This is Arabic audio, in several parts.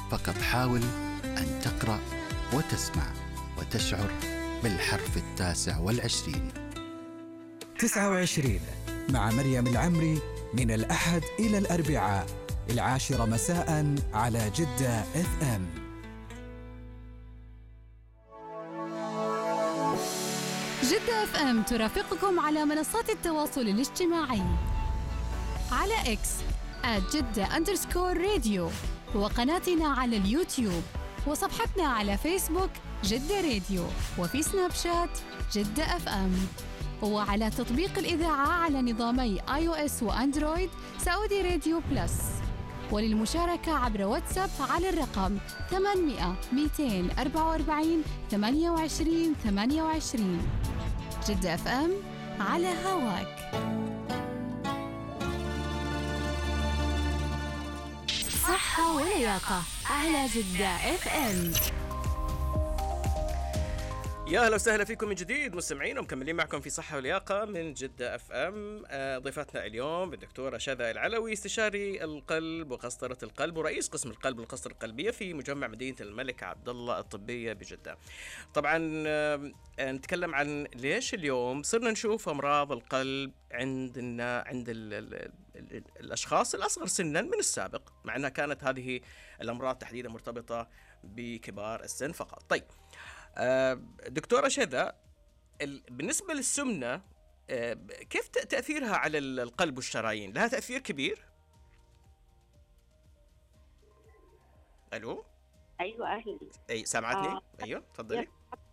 فقط حاول أن تقرأ وتسمع وتشعر بالحرف 29. 29 مع مريم العمري من الأحد إلى الأربعاء 10 مساء على جدة FM. جدة FM ترافقكم على منصات التواصل الاجتماعي على إكس @جدة_راديو، وقناتنا على اليوتيوب، وصفحتنا على فيسبوك جدة راديو، وفي سناب شات جدة FM، وعلى تطبيق الإذاعة على نظامي iOS وأندرويد سعودي راديو بلس. وللمشاركة عبر واتساب على الرقم 800 244 28 28. جدة FM على هواك. صحة ولياقة على جدة FM. يا اهلا وسهلا فيكم من جديد مستمعين، ومكملين معكم في صحة ولياقة من جدة FM. ضيفتنا اليوم الدكتورة شذى العلوي، استشاري القلب وقسطرة القلب ورئيس قسم القلب والقسطرة القلبية في مجمع مدينة الملك عبد الله الطبية بجدة. طبعا نتكلم عن ليش اليوم صرنا نشوف أمراض القلب عند الأشخاص الأصغر سنا من السابق، مع أنها كانت هذه الأمراض تحديدا مرتبطة بكبار السن فقط. طيب دكتورة شذى، بالنسبة للسمنة كيف تأثيرها على القلب والشرايين؟ لها تأثير كبير؟ ألو؟ أيوة أهلا. أي سامعتني؟ أيوة تفضلي.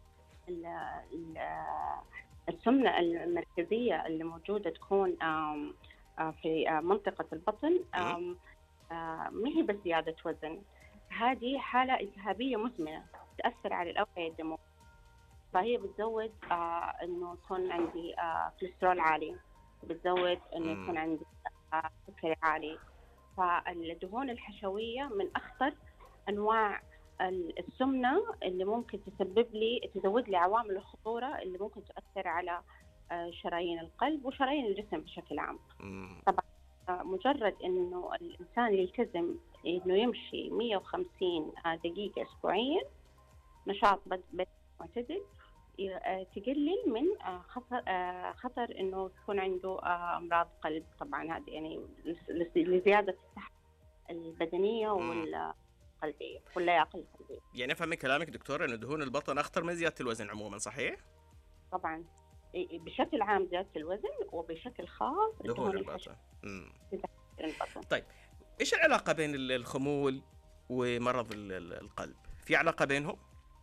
السمنة المركزية اللي موجودة تكون في منطقة البطن، ما هي بس زيادة وزن، هذه حالة التهابية مزمنة تأثر على الأوعية الدموية، فهي بتزود إنه يكون عندي كوليسترول عالي، بتزود إنه يكون عندي سكري عالي. فالدهون الحشوية من أخطر أنواع السمنة اللي ممكن تزود لي عوامل الخطورة اللي ممكن تؤثر على شرايين القلب وشرايين الجسم بشكل عام. طبعا مجرد إنه الإنسان يلتزم إنه يمشي 150 دقيقة أسبوعيا نشاط معتدل، تقلل من خطر إنه يكون عنده أمراض قلب. طبعا هذا يعني لزيادة الصحة البدنية والقلبية واللياقة القلبية. يعني أفهم من كلامك دكتورة إنه دهون البطن أخطر من زيادة الوزن عموما، صحيح؟ طبعا بشكل عام زيادة الوزن، وبشكل خاص دهون البطن. طيب إيش العلاقة بين الخمول ومرض القلب؟ في علاقة بينهم؟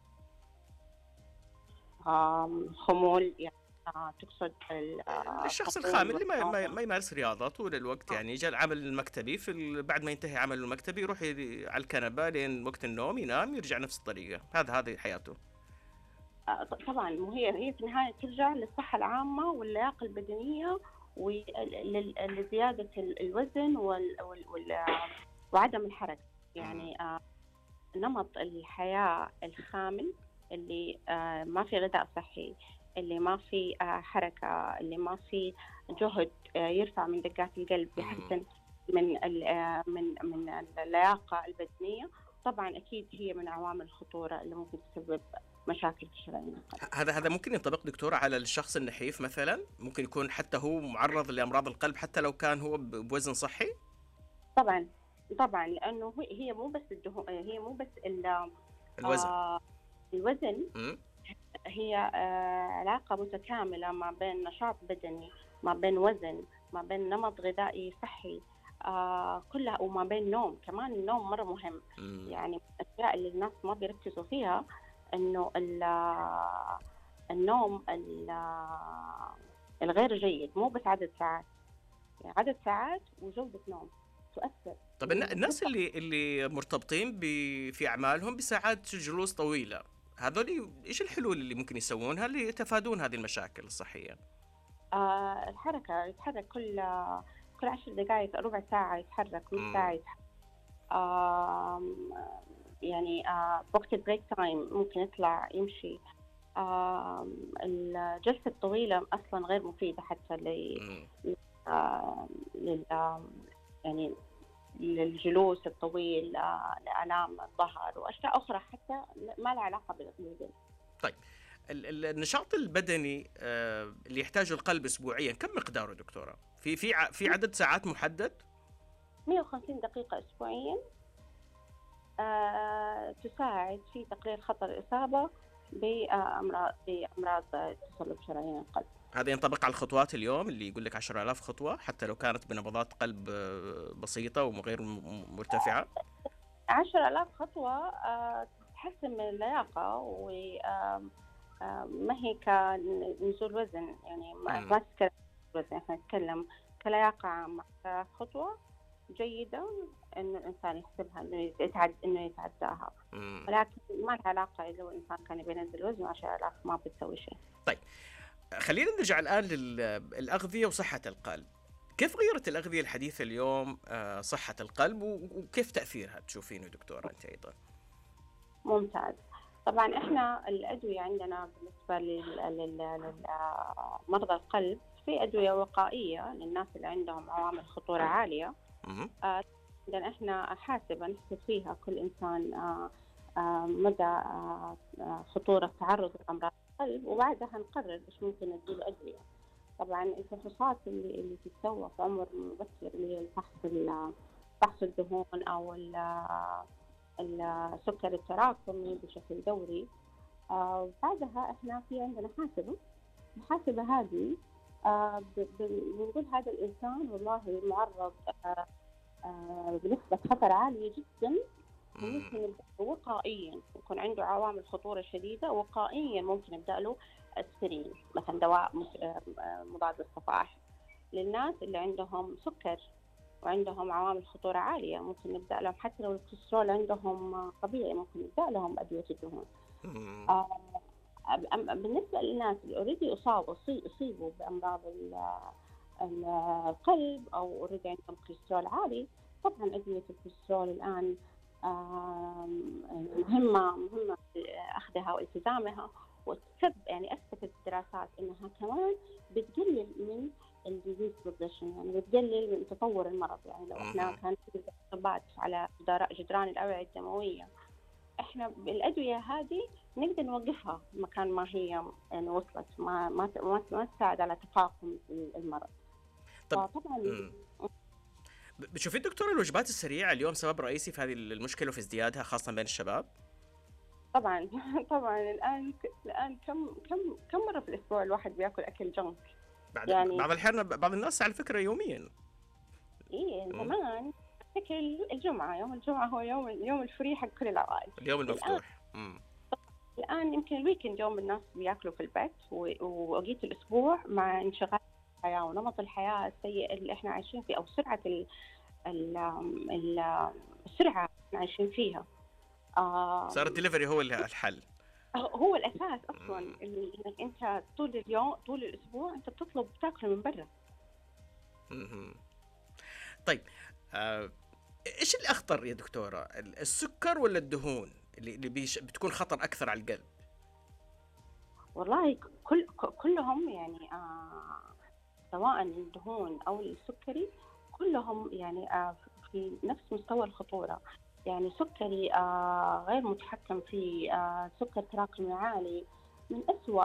خمول يعني تقصد الشخص الخامل اللي ما يمارس رياضة طول الوقت، يعني جاء العمل المكتبي بعد ما ينتهي عمله المكتبي يروح على الكنبة لين وقت النوم، ينام يرجع نفس الطريقة، هذه حياته. طبعا هي في النهاية ترجع للصحة العامة واللياقة البدنية ولزيادة الوزن وعدم الحركة. يعني نمط الحياة الخامل اللي ما في غذاء صحي، اللي ما في حركة، اللي ما في جهد يرفع من دقات القلب، يحسن من اللياقة البدنية، طبعا أكيد هي من عوامل الخطورة اللي ممكن تسبب مشاكل في شرايين القلب. هذا ممكن ينطبق دكتورة على الشخص النحيف مثلا؟ ممكن يكون حتى هو معرض لأمراض القلب حتى لو كان هو بوزن صحي؟ طبعا لأنه هي مو بس الدهون، هي مو بس الوزن. الوزن هي علاقة متكاملة ما بين نشاط بدني، ما بين وزن، ما بين نمط غذائي صحي، كلها، وما بين نوم. كمان النوم مرة مهم. يعني الأشياء اللي الناس ما بيركزوا فيها إنه النوم الغير جيد مو بس عدد ساعات، يعني عدد ساعات وجودة نوم تؤثر. طب الناس اللي مرتبطين في أعمالهم بساعات جلوس طويلة، هذول إيش الحلول اللي ممكن يسوونها اللي يتفادون هذه المشاكل الصحية؟ الحركة، يتحرك كل 10 دقائق، ربع ساعة يتحرك، نص ساعة يتحرك. يعني وقت البريك تايم ممكن يطلع يمشي. الجلسة الطويلة أصلا غير مفيدة حتى يعني للجلوس الطويل، لآلام الظهر وأشياء أخرى حتى ما لها علاقة بالقلب. طيب النشاط البدني اللي يحتاجه القلب اسبوعيا كم مقداره دكتوره؟ في عدد ساعات محدد؟ 150 دقيقة أسبوعيا تساعد في تقليل خطر الإصابة بأمراض تصلب شرايين القلب. هذا ينطبق على الخطوات اليوم اللي يقول لك 10,000 خطوة حتى لو كانت بنبضات قلب بسيطة وغير مرتفعة؟ 10,000 خطوة تحسن من اللياقة، وما هي كنزول وزن، يعني ما تتكلم وزن، احنا نتكلم كلياقة عامة. خطوة جيدة إنه الإنسان يحسبها، إنه يتعداها، ولكن ما لها علاقة لو الإنسان كان بينزل وزنه 10,000 ما بتسوي شيء. طيب خلينا نرجع الآن للأغذية وصحة القلب. كيف غيرت الأغذية الحديثة اليوم صحة القلب، وكيف تأثيرها تشوفينه دكتورة أنت أيضا؟ ممتاز. طبعا إحنا الأدوية عندنا بالنسبة لمرضى القلب في أدوية وقائية للناس اللي عندهم عوامل خطورة عالية. عندنا إحنا نحسب فيها كل إنسان مدى خطورة تعرض لأمراض القلب، وبعدها نقرر إيش ممكن نديله أدوية. طبعا الفحوصات اللي تتسوى في عمر مبكر اللي هي فحص الدهون أو السكر التراكمي بشكل دوري، بعدها إحنا في عندنا محاسبة هذه بنقول هذا الإنسان والله معرض بنسبة خطر عالية جدا، ممكن وقائيا يكون عنده عوامل خطورة شديدة. وقائيا ممكن نبدأ له أسبرين مثلا، دواء مضاد للصفائح. للناس اللي عندهم سكر وعندهم عوامل خطورة عالية ممكن نبدأ لهم، حتى لو الكوليسترول عندهم طبيعي ممكن نبدأ لهم أدوية الدهون. بالنسبة للناس اللي أوريدي أصيبوا بأمراض القلب أو أوريدي عندهم كوليسترول عالي، طبعا أدوية الكوليسترول الآن مهمة أخذها والتزامها، يعني أثبتت الدراسات إنها كمان بتقلل من الديزيز بروجريشن، يعني بتقلل من تطور المرض. يعني لو إحنا كان في إصابات على جدران الأوعية الدموية، إحنا بالأدوية هذه نقدر نوقفها مكان ما هي يعني وصلت، ما تساعد على تفاقم المرض. طبعا بتشوفين دكتور الوجبات السريعة اليوم سبب رئيسي في هذه المشكلة وفي ازديادها خاصة بين الشباب؟ طبعا الآن كم مرة في الأسبوع الواحد بياكل أكل جنك؟ يعني بعض الأحيان بعض الناس على فكرة يوميا. إيه زمان أكل الجمعة، يوم الجمعة هو يوم الفري حق كل العوائل، اليوم المفتوح. الآن يمكن الويكند يوم الناس بياكلوا في البيت، وبقية الأسبوع مع انشغال الحياة ونمط الحياة السيء اللي إحنا عايشين فيه، أو سرعة السرعة اللي عايشين فيها، صار الدليفري هو الحل، هو الأساس أصلاً. إنك أنت طول الأسبوع أنت بتطلب تاكل من برا. طيب إيش الأخطر يا دكتورة، السكر ولا الدهون اللي بتكون خطر أكثر على القلب؟ والله كلهم يعني سواء الدهون أو السكري كلهم يعني في نفس مستوى الخطورة. يعني سكري غير متحكم فيه، سكر تراكمي عالي، من أسوأ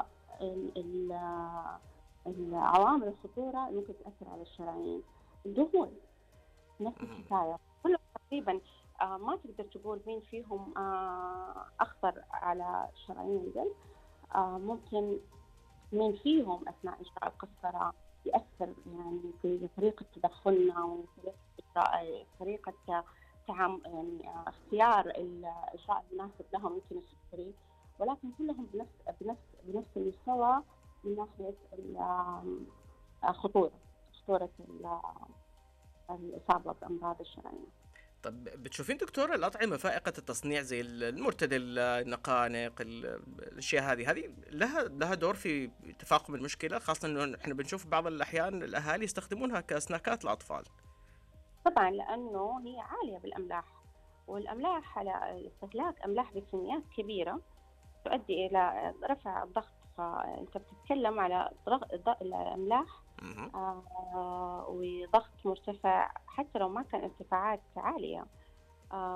العوامل الخطورة اللي ممكن تأثر على الشرايين. الدهون نفس الحكاية، كلهم تقريبا ما تقدر تقول مين فيهم أخطر على شرايين القلب. ممكن مين فيهم أثناء إجراء القسطرة يأثر يعني في طريقة تدخلنا وطريقة يعني اختيار الإجراء المناسب لهم يمكن السكري، ولكن كلهم بنفس المستوى من ناحية خطورة الإصابة بأمراض الشرايين. طب بتشوفين دكتورة الأطعمة فائقة التصنيع زي المرتدل، النقانق، الأشياء هذه لها دور في تفاقم المشكلة، خاصة إنه إحنا بنشوف بعض الأحيان الأهالي يستخدمونها كسناكات للأطفال؟ طبعا لأنه هي عالية بالأملاح، والأملاح على استهلاك أملاح بكميات كبيرة تؤدي إلى رفع الضغط فأنت بتتكلم على الأملاح مهم. وضغط مرتفع، حتى لو ما كان ارتفاعات عالية